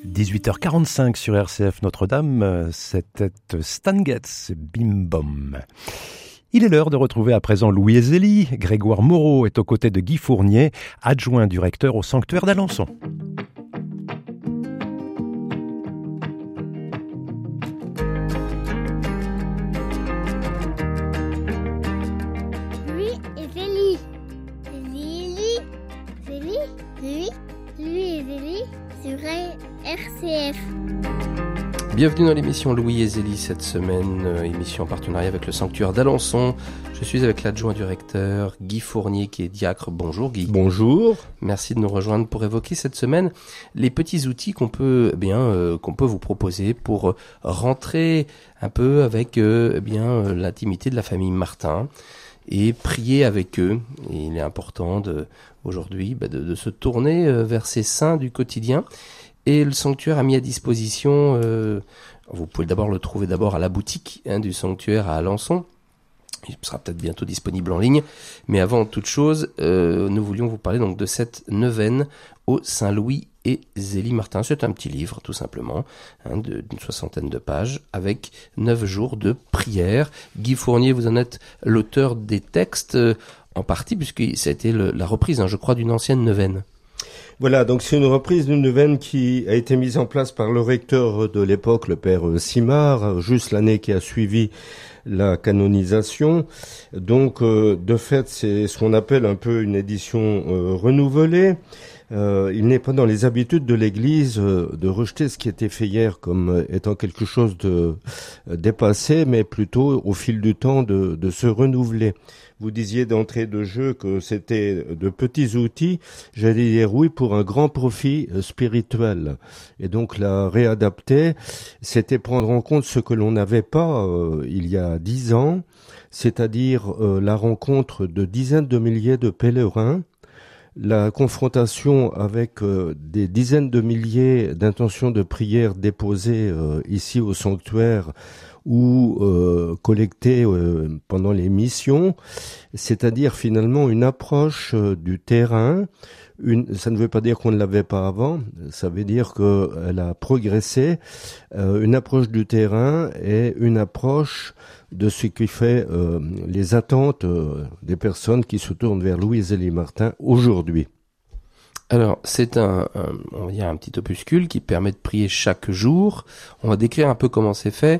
18h45 sur RCF Notre-Dame, c'était Stan Getz, Bim Bom. Il est l'heure de retrouver à présent Louis Zélie. Grégoire Moreau est aux côtés de Guy Fournier, adjoint du recteur au sanctuaire d'Alençon. Louis et Zélie. Louis et Zélie sur RCF. Bienvenue dans l'émission Louis et Zélie cette semaine, émission en partenariat avec le sanctuaire d'Alençon. Je suis avec l'adjoint du recteur Guy Fournier qui est diacre. Bonjour Guy. Bonjour. Merci de nous rejoindre pour évoquer cette semaine les petits outils qu'on peut vous proposer pour rentrer un peu avec l'intimité de la famille Martin et prier avec eux. Et il est important aujourd'hui de se tourner vers ces saints du quotidien. Et le sanctuaire a mis à disposition, vous pouvez d'abord le trouver à la boutique du sanctuaire à Alençon. Il sera peut-être bientôt disponible en ligne. Mais avant toute chose, nous voulions vous parler donc de cette neuvaine au Saint-Louis et Zélie Martin. C'est un petit livre, tout simplement, d'une 60aine de pages, avec 9 jours de prière. Guy Fournier, vous en êtes l'auteur des textes, en partie, puisque ça a été la reprise, je crois, d'une ancienne neuvaine. Voilà, donc c'est une reprise d'une neuvaine qui a été mise en place par le recteur de l'époque, le père Simard, juste l'année qui a suivi la canonisation. Donc, de fait, c'est ce qu'on appelle un peu une édition renouvelée. Il n'est pas dans les habitudes de l'Église de rejeter ce qui était fait hier comme étant quelque chose de dépassé, mais plutôt au fil du temps de se renouveler. Vous disiez d'entrée de jeu que c'était de petits outils, j'allais dire oui, pour un grand profit spirituel. Et donc la réadapter, c'était prendre en compte ce que l'on n'avait pas il y a 10 ans, c'est-à-dire la rencontre de dizaines de milliers de pèlerins, la confrontation avec des dizaines de milliers d'intentions de prière déposées ici au sanctuaire ou collectées pendant les missions, c'est-à-dire finalement une approche du terrain. Ça ne veut pas dire qu'on ne l'avait pas avant, ça veut dire qu'elle a progressé, une approche du terrain et une approche de ce qui fait les attentes des personnes qui se tournent vers Louis et Zélie Martin aujourd'hui. Alors, c'est on va dire un petit opuscule qui permet de prier chaque jour. On va décrire un peu comment c'est fait,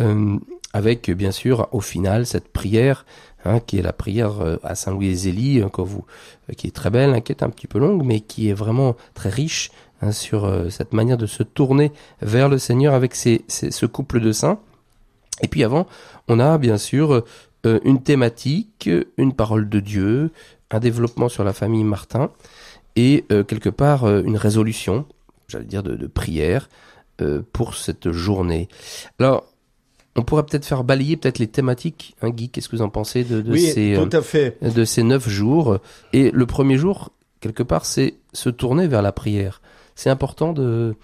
avec bien sûr au final cette prière, qui est la prière à Saint Louis et Zélie, qui est très belle, qui est un petit peu longue, mais qui est vraiment très riche sur cette manière de se tourner vers le Seigneur avec ce couple de saints. Et puis avant, on a bien sûr une thématique, une parole de Dieu, un développement sur la famille Martin, et quelque part une résolution, j'allais dire de prière pour cette journée. Alors, on pourrait peut-être faire balayer les thématiques, Guy, qu'est-ce que vous en pensez de ces 9 jours? Et le premier jour, quelque part, c'est se tourner vers la prière. C'est important de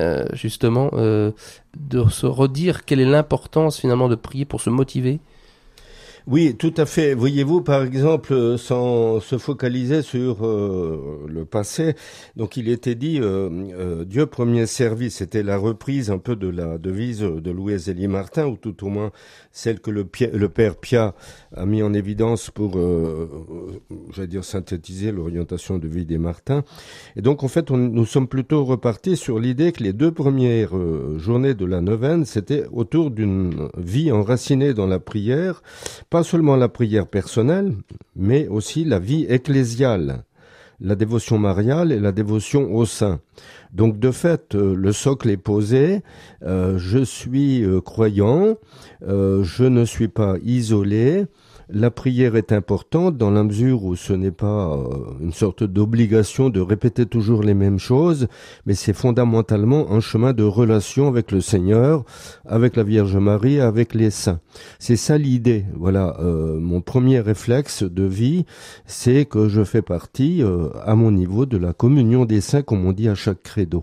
se redire quelle est l'importance finalement de prier pour se motiver. Oui, tout à fait. Voyez-vous, par exemple, sans se focaliser sur le passé, donc il était dit Dieu premier servi, c'était la reprise un peu de la devise de Louis et Zélie Martin, ou tout au moins celle que le père Piat a mis en évidence pour, synthétiser l'orientation de vie des Martins. Et donc, en fait, nous sommes plutôt repartis sur l'idée que les 2 premières journées de la neuvaine, c'était autour d'une vie enracinée dans la prière, pas seulement la prière personnelle, mais aussi la vie ecclésiale, la dévotion mariale et la dévotion aux saints. Donc de fait, le socle est posé, je suis croyant, je ne suis pas isolé. La prière est importante dans la mesure où ce n'est pas une sorte d'obligation de répéter toujours les mêmes choses, mais c'est fondamentalement un chemin de relation avec le Seigneur, avec la Vierge Marie, avec les saints. C'est ça l'idée. Voilà, mon premier réflexe de vie, c'est que je fais partie, à mon niveau, de la communion des saints, comme on dit à chaque credo.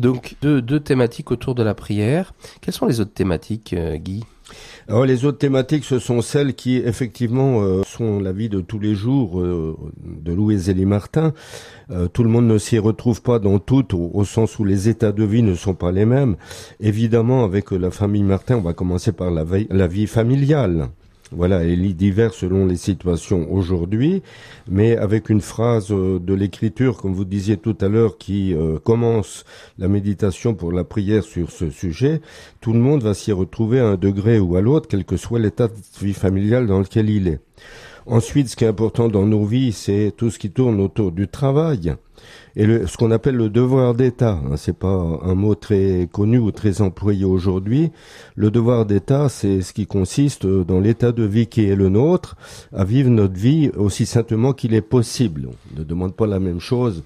Donc deux thématiques autour de la prière. Quelles sont les autres thématiques, Guy ? Alors les autres thématiques, ce sont celles qui effectivement sont la vie de tous les jours de Louis Zélie Martin. Tout le monde ne s'y retrouve pas dans toutes, au sens où les états de vie ne sont pas les mêmes. Évidemment, avec la famille Martin, on va commencer par la vie familiale. Voilà, elle diffère selon les situations aujourd'hui, mais avec une phrase de l'écriture, comme vous disiez tout à l'heure, qui commence la méditation pour la prière sur ce sujet, tout le monde va s'y retrouver à un degré ou à l'autre, quel que soit l'état de vie familiale dans lequel il est. Ensuite, ce qui est important dans nos vies, c'est tout ce qui tourne autour du travail. Et ce qu'on appelle le devoir d'État, hein, c'est pas un mot très connu ou très employé aujourd'hui. Le devoir d'État, c'est ce qui consiste dans l'état de vie qui est le nôtre, à vivre notre vie aussi saintement qu'il est possible. On ne demande pas la même chose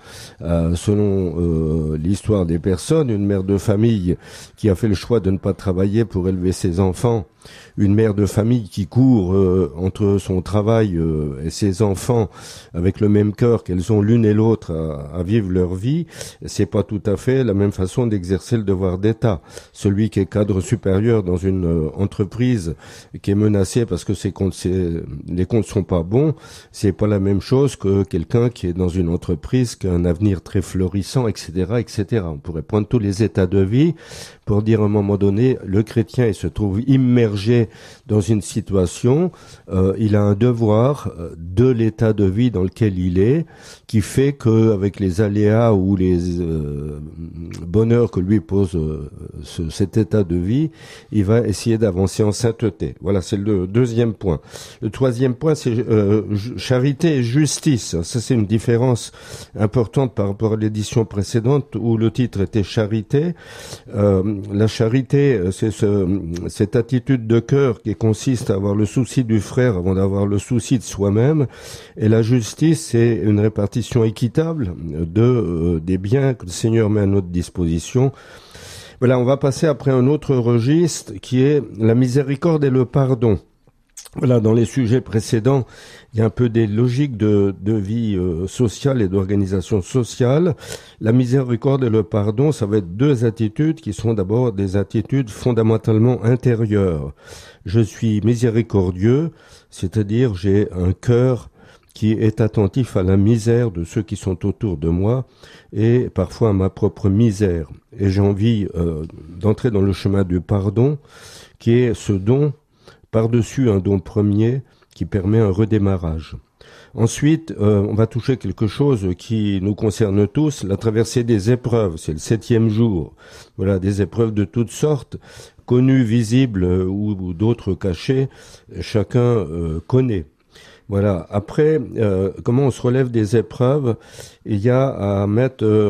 selon l'histoire des personnes. Une mère de famille qui a fait le choix de ne pas travailler pour élever ses enfants, une mère de famille qui court entre son travail et ses enfants avec le même cœur qu'elles ont l'une et l'autre à vivre leur vie, c'est pas tout à fait la même façon d'exercer le devoir d'État. Celui qui est cadre supérieur dans une entreprise qui est menacée parce que les comptes sont pas bons, c'est pas la même chose que quelqu'un qui est dans une entreprise qui a un avenir très florissant, etc., etc. On pourrait prendre tous les états de vie pour dire à un moment donné, le chrétien, il se trouve immergé dans une situation, il a un devoir de l'état de vie dans lequel il est, qui fait que avec les aléas ou les bonheurs que lui pose cet état de vie, il va essayer d'avancer en sainteté. Voilà, c'est le deuxième point. Le troisième point, c'est charité et justice. Ça, c'est une différence importante par rapport à l'édition précédente où le titre était charité. La charité, c'est cette attitude de cœur qui consiste à avoir le souci du frère avant d'avoir le souci de soi-même. Et la justice, c'est une répartition équitable des biens que le Seigneur met à notre disposition. Voilà, on va passer après un autre registre qui est la miséricorde et le pardon. Voilà, dans les sujets précédents, il y a un peu des logiques de vie sociale et d'organisation sociale. La miséricorde et le pardon, ça va être deux attitudes qui sont d'abord des attitudes fondamentalement intérieures. Je suis miséricordieux, c'est-à-dire j'ai un cœur qui est attentif à la misère de ceux qui sont autour de moi et parfois à ma propre misère. Et j'ai envie d'entrer dans le chemin du pardon, qui est ce don par-dessus un don premier qui permet un redémarrage. Ensuite, on va toucher quelque chose qui nous concerne tous, la traversée des épreuves. C'est le 7e jour. Voilà, des épreuves de toutes sortes, connues, visibles ou d'autres cachées. Chacun connaît. Voilà. Après, comment on se relève des épreuves? Il y a à mettre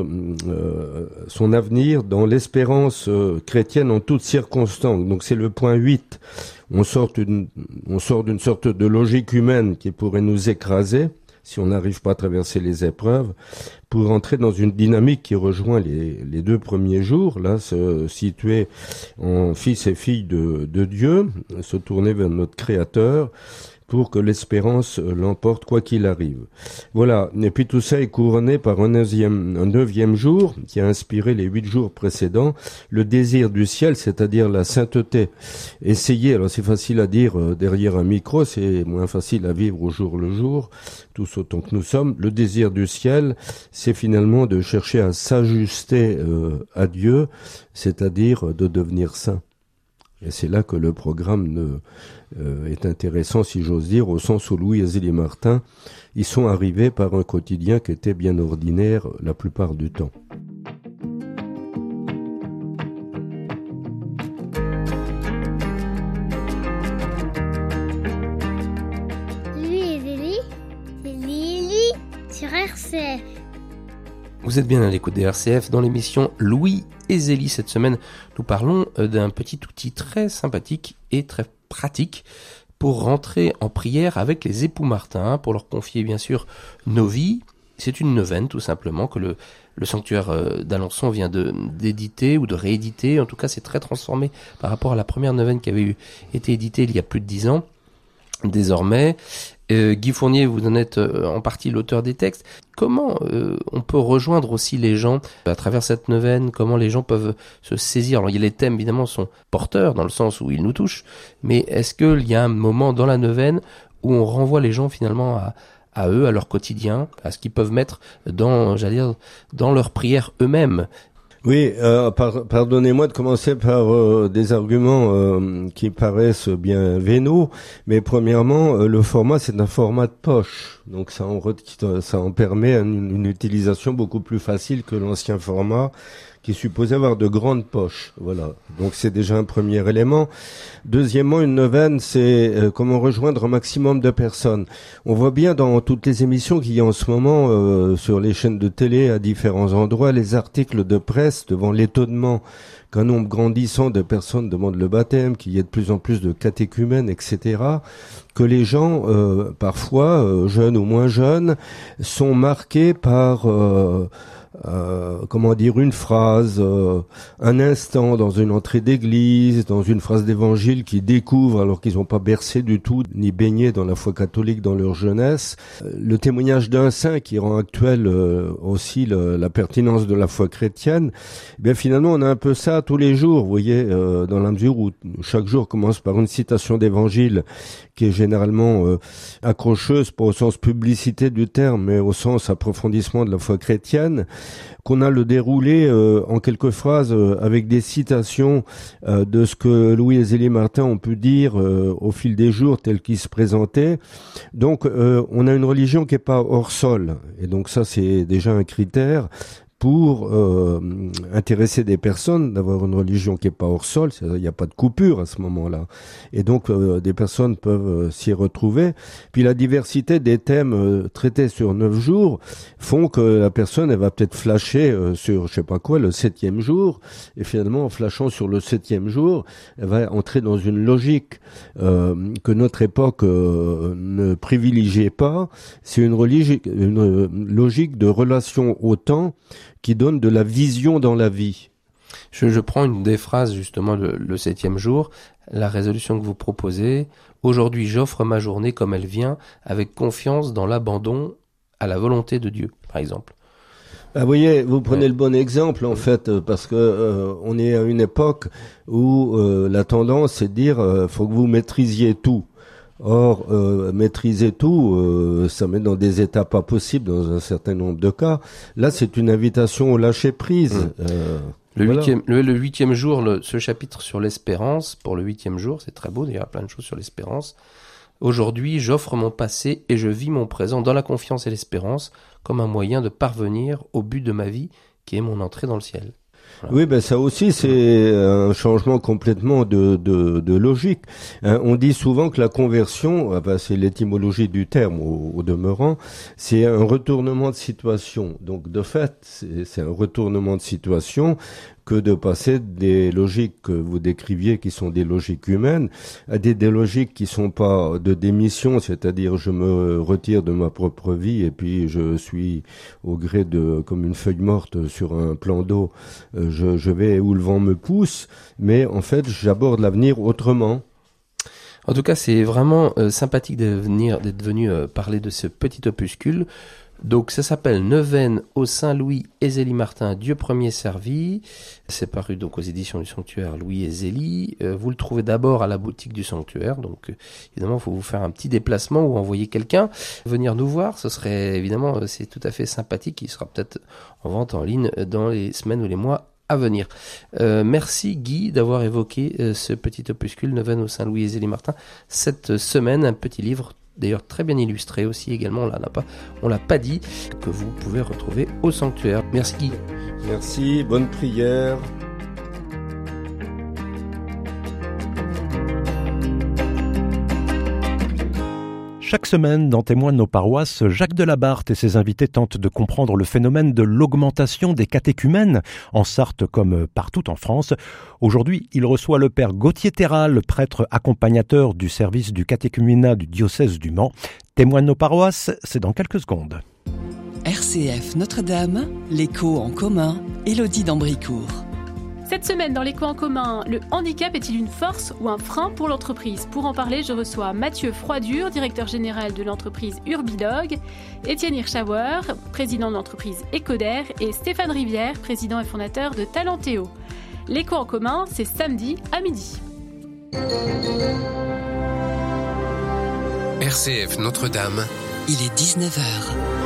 son avenir dans l'espérance chrétienne en toutes circonstances. Donc c'est le point 8. On sort d'une sorte de logique humaine qui pourrait nous écraser si on n'arrive pas à traverser les épreuves, pour entrer dans une dynamique qui rejoint les 2 premiers jours, là, se situer en fils et filles de Dieu, se tourner vers notre Créateur, pour que l'espérance l'emporte quoi qu'il arrive. Voilà. Et puis tout ça est couronné par un 9e jour qui a inspiré les 8 jours précédents, le désir du ciel, c'est-à-dire la sainteté. Essayer, alors c'est facile à dire derrière un micro, c'est moins facile à vivre au jour le jour, tous autant que nous sommes. Le désir du ciel, c'est finalement de chercher à s'ajuster à Dieu, c'est-à-dire de devenir saint. Et c'est là que le programme est intéressant, si j'ose dire, au sens où Louis et Zélie Martin, ils sont arrivés par un quotidien qui était bien ordinaire la plupart du temps. Louis et Zélie, c'est Lily sur RCF. Vous êtes bien à l'écoute des RCF dans l'émission Louis et Zélie. Cette semaine, nous parlons d'un petit outil très sympathique et très pratique pour rentrer en prière avec les époux Martin, pour leur confier bien sûr nos vies. C'est une neuvaine tout simplement que le sanctuaire d'Alençon vient d'éditer ou de rééditer. En tout cas, c'est très transformé par rapport à la première neuvaine qui avait été éditée il y a plus de 10 ans. Désormais, Guy Fournier, vous en êtes en partie l'auteur des textes. Comment on peut rejoindre aussi les gens à travers cette neuvaine? Comment les gens peuvent se saisir? Alors, les thèmes, évidemment, sont porteurs dans le sens où ils nous touchent, mais est-ce qu'il y a un moment dans la neuvaine où on renvoie les gens finalement à eux, à leur quotidien, à ce qu'ils peuvent mettre dans leur prière eux-mêmes? Oui, pardonnez-moi de commencer par des arguments qui paraissent bien vénaux, mais premièrement, le format, c'est un format de poche, donc ça en permet une utilisation beaucoup plus facile que l'ancien format, qui est supposé avoir de grandes poches. Voilà. Donc c'est déjà un premier élément. Deuxièmement, une neuvaine, c'est comment rejoindre un maximum de personnes. On voit bien dans toutes les émissions qu'il y a en ce moment sur les chaînes de télé à différents endroits, les articles de presse devant l'étonnement qu'un nombre grandissant de personnes demandent le baptême, qu'il y ait de plus en plus de catéchumènes, etc., que les gens, parfois, jeunes ou moins jeunes, sont marqués par... une phrase, un instant dans une entrée d'église, dans une phrase d'évangile qu'ils découvrent alors qu'ils n'ont pas bercé du tout, ni baigné dans la foi catholique dans leur jeunesse. Le témoignage d'un saint qui rend actuel aussi la pertinence de la foi chrétienne. Bien finalement, on a un peu ça tous les jours, vous voyez, dans la mesure où chaque jour commence par une citation d'évangile qui est généralement accrocheuse, pas au sens publicité du terme, mais au sens approfondissement de la foi chrétienne, qu'on a le déroulé en quelques phrases avec des citations de ce que Louis et Zélie Martin ont pu dire au fil des jours tels qu'ils se présentaient. Donc on a une religion qui est pas hors sol, et donc ça c'est déjà un critère pour intéresser des personnes, d'avoir une religion qui est pas hors sol, il n'y a pas de coupure à ce moment-là. Et donc des personnes peuvent s'y retrouver. Puis la diversité des thèmes traités sur 9 jours font que la personne, elle va peut-être flasher sur, je sais pas quoi, le 7e jour, et finalement en flashant sur le 7e jour, elle va entrer dans une logique que notre époque ne privilégiait pas. C'est une logique de relation au temps qui donne de la vision dans la vie. Je prends une des phrases, justement, le 7e jour, la résolution que vous proposez. Aujourd'hui, j'offre ma journée comme elle vient, avec confiance dans l'abandon à la volonté de Dieu, par exemple. Ah, vous voyez, vous prenez le bon exemple, en fait, parce que on est à une époque où la tendance, c'est de dire faut que vous maîtrisiez tout. Or, maîtriser tout, ça met dans des états pas possibles dans un certain nombre de cas. Là, c'est une invitation au lâcher prise. Le 8e jour, ce chapitre sur l'espérance, pour le 8e jour, c'est très beau, il y a plein de choses sur l'espérance. Aujourd'hui, j'offre mon passé et je vis mon présent dans la confiance et l'espérance comme un moyen de parvenir au but de ma vie, qui est mon entrée dans le ciel. Voilà. Oui, ben ça aussi c'est un changement complètement de logique. On dit souvent que la conversion, c'est l'étymologie du terme au demeurant, c'est un retournement de situation. Donc de fait, c'est un retournement de situation que de passer des logiques que vous décriviez, qui sont des logiques humaines, à des logiques qui sont pas de démission, c'est-à-dire je me retire de ma propre vie et puis je suis au gré de, comme une feuille morte sur un plan d'eau, je vais où le vent me pousse, mais en fait j'aborde l'avenir autrement. En tout cas, c'est vraiment sympathique d'être venu parler de ce petit opuscule. Donc ça s'appelle Neuvaine au Saint-Louis et Zélie Martin, Dieu premier servi. C'est paru donc aux éditions du Sanctuaire Louis et Zélie. Vous le trouvez d'abord à la boutique du Sanctuaire. Donc évidemment, il faut vous faire un petit déplacement ou envoyer quelqu'un venir nous voir. Ce serait évidemment, c'est tout à fait sympathique. Il sera peut-être en vente en ligne dans les semaines ou les mois à venir. Merci Guy d'avoir évoqué ce petit opuscule Neuvaine au Saint-Louis et Zélie Martin cette semaine. Un petit livre d'ailleurs très bien illustré aussi également, on l'a pas dit, que vous pouvez retrouver au Sanctuaire. Merci Guy. Merci, bonne prière. Chaque semaine, dans Témoins de nos paroisses, Jacques Delabarthe et ses invités tentent de comprendre le phénomène de l'augmentation des catéchumènes, en Sarthe comme partout en France. Aujourd'hui, il reçoit le père Gauthier Terral, prêtre accompagnateur du service du catéchuménat du diocèse du Mans. Témoins de nos paroisses, c'est dans quelques secondes. RCF Notre-Dame, l'écho en commun, Élodie d'Ambricourt. Cette semaine, dans l'Écho en commun, le handicap est-il une force ou un frein pour l'entreprise ? Pour en parler, je reçois Mathieu Froidure, directeur général de l'entreprise Urbilog, Étienne Hirschauer, président de l'entreprise Ecoder, et Stéphane Rivière, président et fondateur de Talentéo. L'Écho en commun, c'est samedi à midi. RCF Notre-Dame, il est 19h.